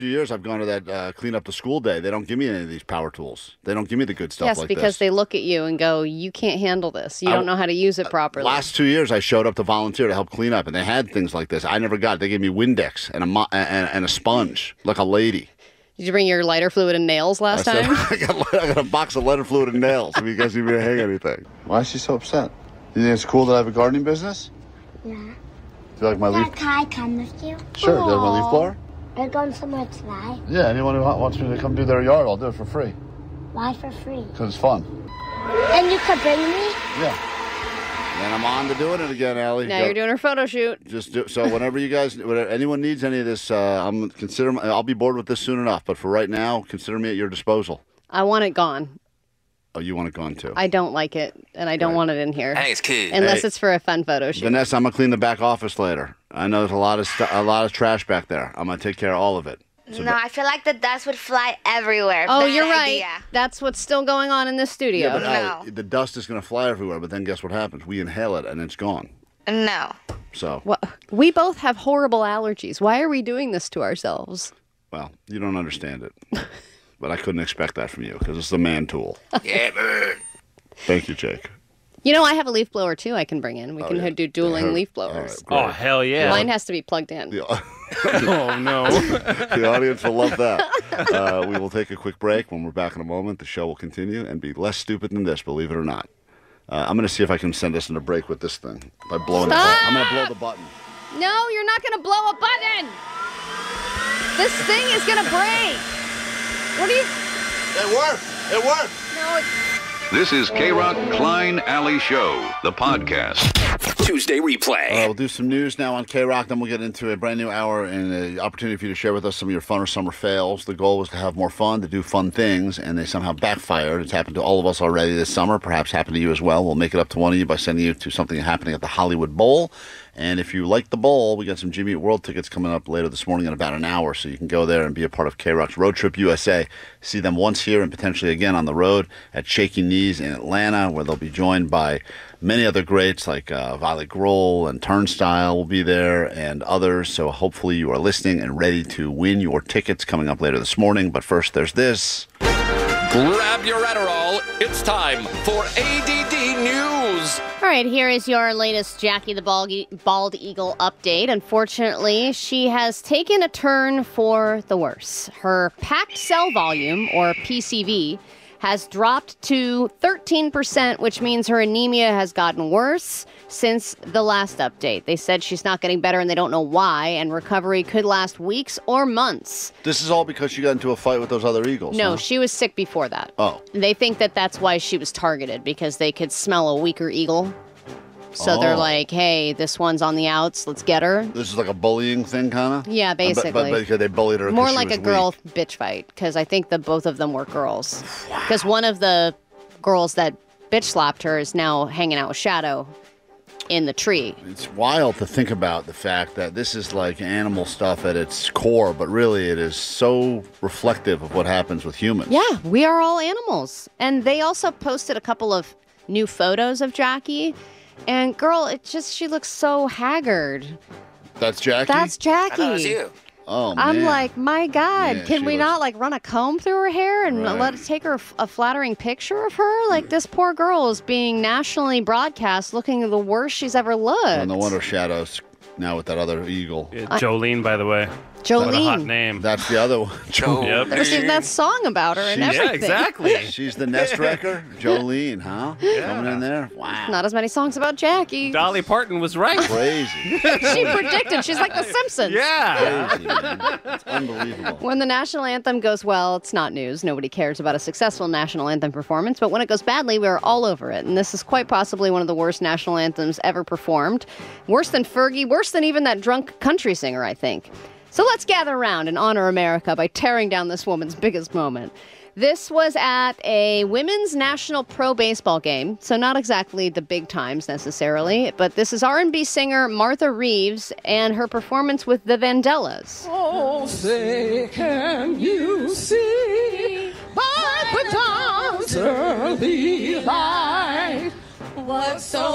years I've gone to that clean up the school day. They don't give me any of these power tools. They don't give me the good stuff like this. Yes, because they look at you and go, you can't handle this. You don't know how to use it properly. Last 2 years I showed up to volunteer to help clean up, and they had things like this. I never got it. They gave me Windex and a sponge, like a lady. Did you bring your lighter fluid and nails last time? I got a box of lighter fluid and nails if you guys need me to hang anything. Why is she so upset? You think it's cool that I have a gardening business? Yeah. Do you like my leaf? Can I come with you? Sure. Do you like my leaf blower? We're going somewhere today. Yeah, anyone who wants me to come do their yard, I'll do it for free. Why for free? Because it's fun. And you could bring me? Yeah. And I'm on to doing it again, Allie. Now you're doing her photo shoot. So whenever you guys, whenever anyone needs any of this, I'll be bored with this soon enough. But for right now, consider me at your disposal. I want it gone. Oh, you want it gone too? I don't like it, and I don't want it in here. Hey, it's kid. Unless it's for a fun photo shoot. Vanessa, I'm gonna clean the back office later. I know there's a lot of trash back there. I'm gonna take care of all of it. So No, I feel like the dust would fly everywhere. Oh, Bad you're right. idea. That's what's still going on in this studio. Yeah, but No. Allie, the dust is gonna fly everywhere. But then guess what happens? We inhale it and it's gone. No. So, We both have horrible allergies. Why are we doing this to ourselves? well, you don't understand it. But I couldn't expect that from you because it's a man tool. Yeah, man. Thank you, Jake. You know, I have a leaf blower, too, I can bring in. We can do dueling leaf blowers. All right, Oh, hell yeah. Mine has to be plugged in. Oh, no. The audience will love that. We will take a quick break. When we're back in a moment, the show will continue and be less stupid than this, believe it or not. I'm going to see if I can send us in a break with this thing by blowing the button. I'm going to blow the button. No, you're not going to blow a button. This thing is going to break. What are you... It worked. It worked. No, it's... This is K-Rock Klein Alley Show, the podcast. Tuesday replay. We'll do some news now on K-Rock, then we'll get into a brand new hour and an opportunity for you to share with us some of your fun or summer fails. The goal was to have more fun, to do fun things, and they somehow backfired. It's happened to all of us already this summer, perhaps happened to you as well. We'll make it up to one of you by sending you to something happening at the Hollywood Bowl. And if you like the bowl, we got some Jimmy Eat World tickets coming up later this morning in about an hour, so you can go there and be a part of K-Rock's Road Trip USA. See them once here and potentially again on the road at Shaky Knees in Atlanta, where they'll be joined by many other greats like Violet Grohl and Turnstile will be there and others. So hopefully you are listening and ready to win your tickets coming up later this morning. But first, there's this. Grab your Adderall. It's time for ADD News. All right, here is your latest Jackie the Bald Eagle update. Unfortunately, she has taken a turn for the worse. Her packed cell volume, or PCV, has dropped to 13%, which means her anemia has gotten worse since the last update. They said she's not getting better and they don't know why, and recovery could last weeks or months. This is all because she got into a fight with those other eagles. No, huh? she was sick before that. Oh. They think that that's why she was targeted, because they could smell a weaker eagle. So they're like, hey, this one's on the outs, let's get her. This is like a bullying thing, kind of? Yeah, basically. But because they bullied her. More 'cause she like was a girl weak. bitch fight, because I think that both of them were girls. Because one of the girls that bitch slapped her is now hanging out with Shadow in the tree. It's wild to think about the fact that this is like animal stuff at its core, but really it is so reflective of what happens with humans. Yeah, we are all animals. And they also posted a couple of new photos of Jackie. And girl, she looks so haggard. That's Jackie? That's Jackie. I thought it was you. Oh, man. I'm like, my God, Yeah, can she we looks- not like run a comb through her hair and Right. let it take her a flattering picture of her? Like, this poor girl is being nationally broadcast looking the worst she's ever looked. Oh, no wonder Shadow's now with that other eagle. Yeah, Jolene, by the way. Jolene. What a hot name. That's the other one. Yep. There's even that song about her and She's- everything. Yeah, exactly. She's the nest wrecker? Jolene, huh? Coming in there? Wow. Not as many songs about Jackie. Dolly Parton was right. Crazy. She predicted. She's like the Simpsons. Yeah. Crazy, man. It's unbelievable. When the national anthem goes well, it's not news. Nobody cares about a successful national anthem performance. But when it goes badly, we're all over it. And this is quite possibly one of the worst national anthems ever performed. Worse than Fergie, worse than even that drunk country singer, I think. So let's gather around and honor America by tearing down this woman's biggest moment. This was at a women's national pro baseball game, so not exactly the big times necessarily, but this is R&B singer Martha Reeves and her performance with the Vandellas. Oh, say, can you see by the dawn's early light what so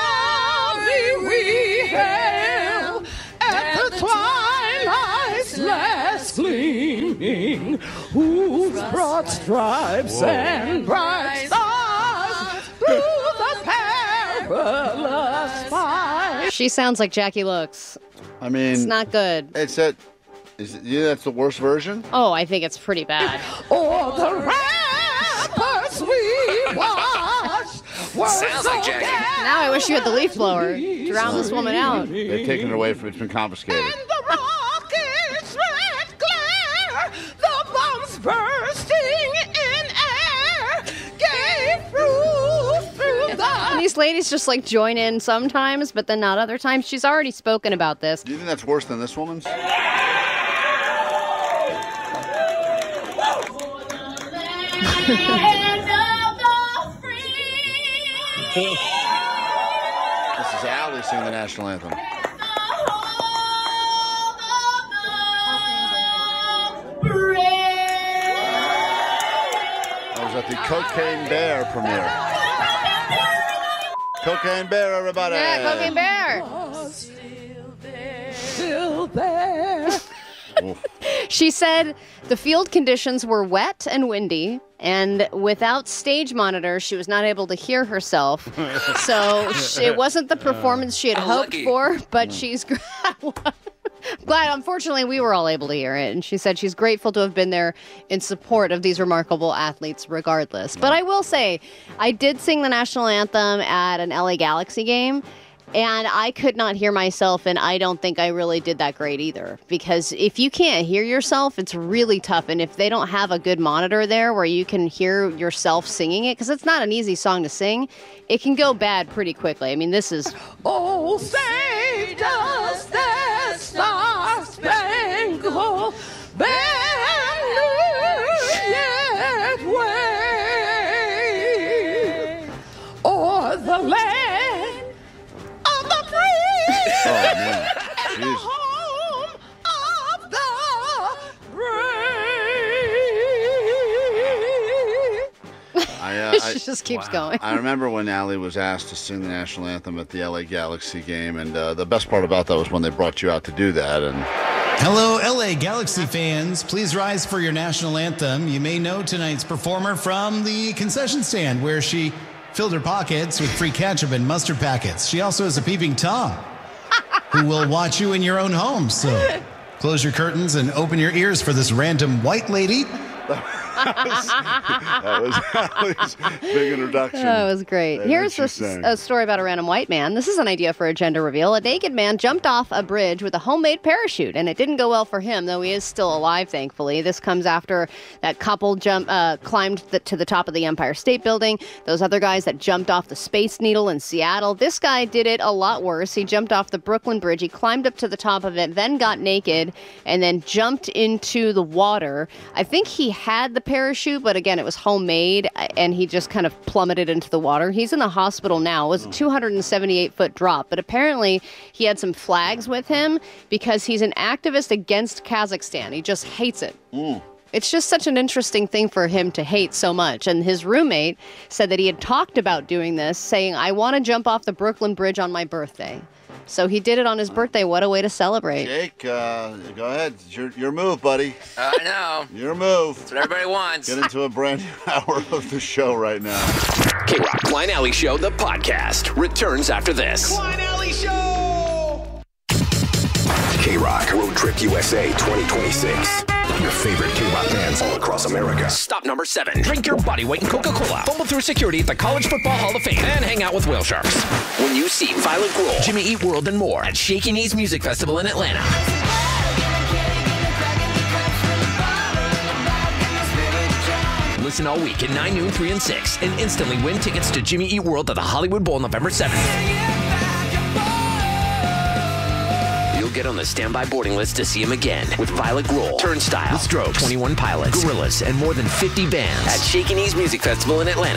proudly we hailed at the twilight's last gleam? King, whose broad stripes and bright stars through the perilous fight. She sounds like Jackie looks. I mean, It's not good. It's that. That's the worst version? Oh, I think it's pretty bad. Or the rappers we watched were Sounds like Jackie. Now I wish you had the leaf blower. Drown this woman out. They've taken it away from it's been confiscated. And the rocket's red glare, the bombs bursting in air, gave proof through the... And these ladies just like join in sometimes, but then not other times. She's already spoken about this. Do you think that's worse than this woman's? This is Allie singing the national anthem. I was at the Cocaine Bear premiere. Cocaine Bear, everybody! Yeah, Cocaine Bear. Still there. Oof. She said the field conditions were wet and windy, and without stage monitors, she was not able to hear herself. So it wasn't the performance she had hoped lucky. for, but she's glad. Unfortunately, we were all able to hear it, and she said she's grateful to have been there in support of these remarkable athletes regardless. But I will say, I did sing the national anthem at an LA Galaxy game, and I could not hear myself, and I don't think I really did that great either. Because if you can't hear yourself, it's really tough. And if they don't have a good monitor there where you can hear yourself singing it, because it's not an easy song to sing, it can go bad pretty quickly. I mean, this is... Oh, say does that star-spangled banner yet wave o'er the land of the free Oh, man. and the Jeez. home of the brave. she just keeps going. I remember when Allie was asked to sing the national anthem at the LA Galaxy game, and the best part about that was when they brought you out to do that. And Hello, LA Galaxy fans. Please rise for your national anthem. You may know tonight's performer from the concession stand where she filled her pockets with free ketchup and mustard packets. She also has a peeping Tom who will watch you in your own home. So close your curtains and open your ears for this random white lady. that was Allie's big introduction. That was great. That Here's she sang. a story about a random white man. This is an idea for a gender reveal. A naked man jumped off a bridge with a homemade parachute, and it didn't go well for him, though he is still alive, thankfully. This comes after that couple climbed to the top of the Empire State Building. Those other guys that jumped off the Space Needle in Seattle. This guy did it a lot worse. He jumped off the Brooklyn Bridge. He climbed up to the top of it, then got naked, and then jumped into the water. I think he had the parachute, but again, it was homemade, and he just kind of plummeted into the water. He's in the hospital now. It was a 278-foot drop, but apparently he had some flags with him because he's an activist against Kazakhstan. He just hates it. It's just such an interesting thing for him to hate so much. And his roommate said that he had talked about doing this, saying, I want to jump off the Brooklyn Bridge on my birthday. So he did it on his birthday. What a way to celebrate. Jake, go ahead. It's your move, buddy. I know. Your move. That's what everybody wants. Get into a brand new hour of the show right now. K-Rock Klein Alley Show, the podcast, returns after this. Klein Alley Show! K-Rock Road Trip USA 2026. Your favorite K-Rock bands all across America. Stop number 7. Drink your body weight in Coca-Cola. Fumble through security at the College Football Hall of Fame. And hang out with whale sharks. When you see Violet Grohl, Jimmy Eat World, and more at Shaky Knees Music Festival in Atlanta. Listen all week at 9, noon, 3, and 6. And instantly win tickets to Jimmy Eat World at the Hollywood Bowl November 7th. You'll get on the standby boarding list to see him again with Violet Grohl, Turnstile, The Strokes, 21 Pilots, Gorillaz, and more than 50 bands at Shaky Knees Music Festival in Atlanta.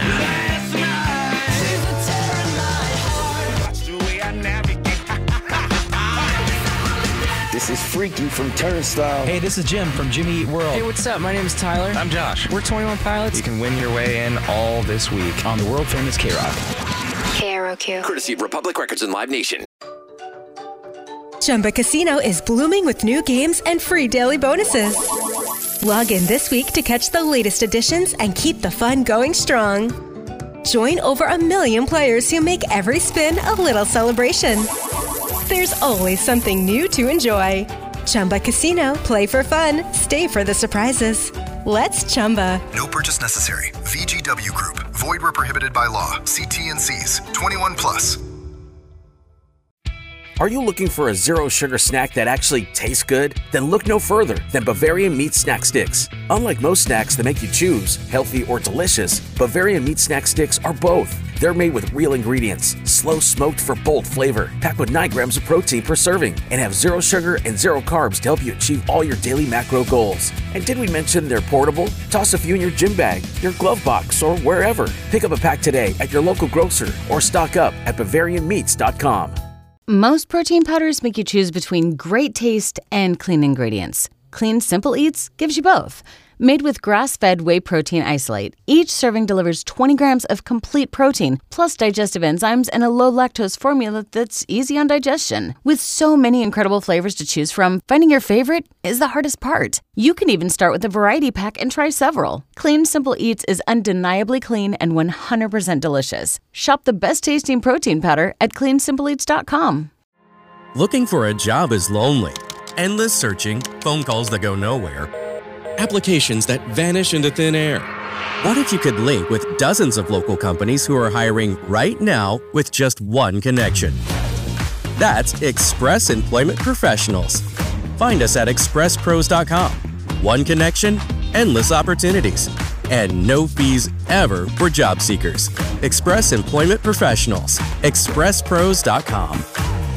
This is Freaky from Turnstile. Hey, this is Jim from Jimmy Eat World. Hey, what's up? My name is Tyler. I'm Josh. We're 21 Pilots. You can win your way in all this week on the world famous K-Rock. KROQ. Courtesy of Republic Records and Live Nation. Chumba Casino is blooming with new games and free daily bonuses. Log in this week to catch the latest editions and keep the fun going strong. Join over 1 million players who make every spin a little celebration. There's always something new to enjoy. Chumba Casino. Play for fun. Stay for the surprises. Let's Chumba. No purchase necessary. VGW Group. Void where prohibited by law. See T&Cs. 21 plus. Are you looking for a zero-sugar snack that actually tastes good? Then look no further than Bavarian Meat Snack Sticks. Unlike most snacks that make you choose, healthy or delicious, Bavarian Meat Snack Sticks are both. They're made with real ingredients, slow smoked for bold flavor, packed with 9 grams of protein per serving, and have 0 sugar and 0 carbs to help you achieve all your daily macro goals. And did we mention they're portable? Toss a few in your gym bag, your glove box, or wherever. Pick up a pack today at your local grocer or stock up at BavarianMeats.com. Most protein powders make you choose between great taste and clean ingredients. Clean Simple Eats gives you both. Made with grass-fed whey protein isolate, each serving delivers 20 grams of complete protein, plus digestive enzymes and a low-lactose formula that's easy on digestion. With so many incredible flavors to choose from, finding your favorite is the hardest part. You can even start with a variety pack and try several. Clean Simple Eats is undeniably clean and 100% delicious. Shop the best-tasting protein powder at cleansimpleeats.com. Looking for a job is lonely. Endless searching, phone calls that go nowhere, applications that vanish into thin air. What if you could link with dozens of local companies who are hiring right now with just one connection? That's Express Employment Professionals. Find us at expresspros.com. One connection, endless opportunities, and no fees ever for job seekers. Express Employment Professionals. expresspros.com.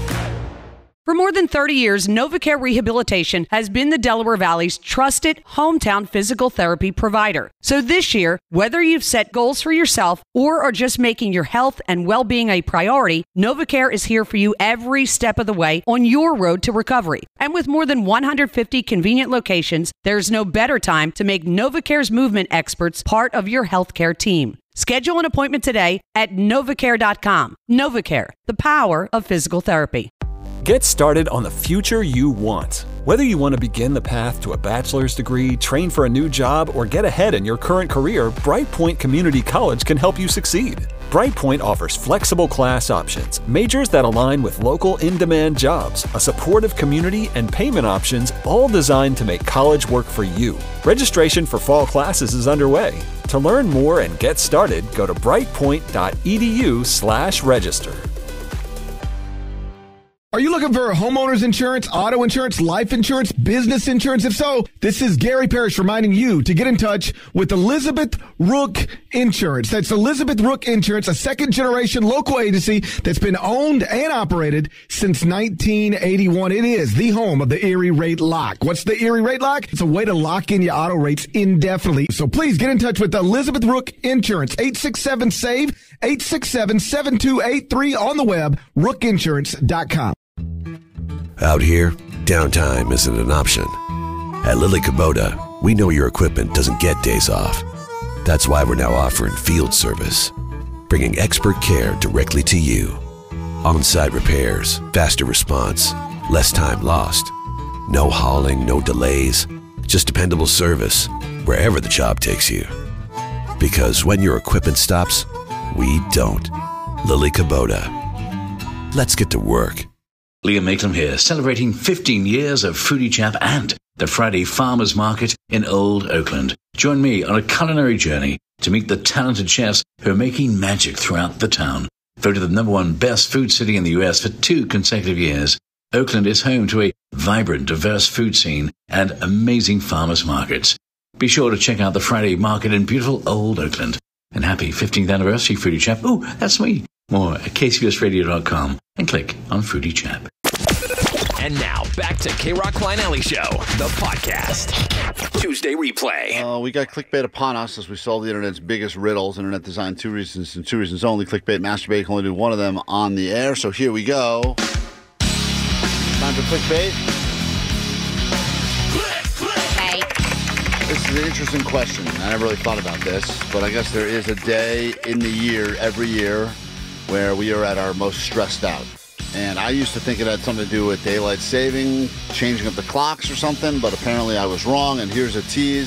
For more than 30 years, NovaCare Rehabilitation has been the Delaware Valley's trusted hometown physical therapy provider. So this year, whether you've set goals for yourself or are just making your health and well-being a priority, NovaCare is here for you every step of the way on your road to recovery. And with more than 150 convenient locations, there's no better time to make NovaCare's movement experts part of your healthcare team. Schedule an appointment today at novacare.com. NovaCare, the power of physical therapy. Get started on the future you want. Whether you want to begin the path to a bachelor's degree, train for a new job, or get ahead in your current career, Brightpoint Community College can help you succeed. Brightpoint offers flexible class options, majors that align with local in-demand jobs, a supportive community, and payment options, all designed to make college work for you. Registration for fall classes is underway. To learn more and get started, go to brightpoint.edu/register. Are you looking for homeowners insurance, auto insurance, life insurance, business insurance? If so, this is Gary Parrish reminding you to get in touch with Elizabeth Rook Insurance. That's Elizabeth Rook Insurance, a second-generation local agency that's been owned and operated since 1981. It is the home of the Erie Rate Lock. What's the Erie Rate Lock? It's a way to lock in your auto rates indefinitely. So please get in touch with Elizabeth Rook Insurance, 867-SAVE, 867-7283 on the web, rookinsurance.com. Out here, downtime isn't an option. At Lily Kubota, we know your equipment doesn't get days off. That's why we're now offering field service, bringing expert care directly to you. On-site repairs, faster response, less time lost. No hauling, no delays, just dependable service wherever the job takes you. Because when your equipment stops, we don't. Lily Kubota. Let's get to work. Liam Maitland here, celebrating 15 years of Foodie Chap and the Friday Farmers Market in Old Oakland. Join me on a culinary journey to meet the talented chefs who are making magic throughout the town. Voted the #1 best food city in the U.S. for 2 consecutive years, Oakland is home to a vibrant, diverse food scene and amazing farmers markets. Be sure to check out the Friday Market in beautiful Old Oakland. And happy 15th anniversary, Foodie Chap. Ooh, that's me. More at kcbsradio.com and click on Foodie Chap. And now, back to K-Rock Klein Alley Show, the podcast. Tuesday replay. We got clickbait upon us as we solve the internet's biggest riddles. Internet designed 2 reasons and 2 reasons only. Clickbait, masturbate, can only do one of them on the air. So here we go. Time for clickbait. Okay. This is an interesting question. I never really thought about this, but I guess there is a day in the year, every year, where we are at our most stressed out. And I used to think it had something to do with daylight saving, changing of the clocks or something, but apparently I was wrong, and here's a tease.